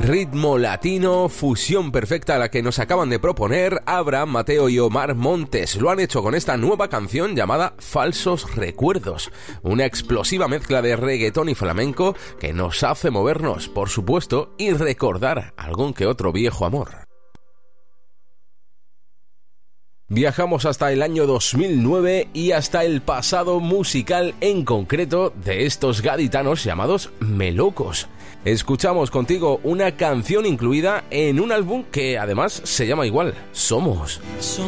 Ritmo latino, fusión perfecta a la que nos acaban de proponer Abraham Mateo y Omar Montes. Lo han hecho con esta nueva canción llamada Falsos Recuerdos, una explosiva mezcla de reggaetón y flamenco que nos hace movernos, por supuesto, y recordar algún que otro viejo amor. Viajamos hasta el año 2009 y hasta el pasado musical en concreto de estos gaditanos llamados Melocos. Escuchamos contigo una canción incluida en un álbum que además se llama igual, Somos.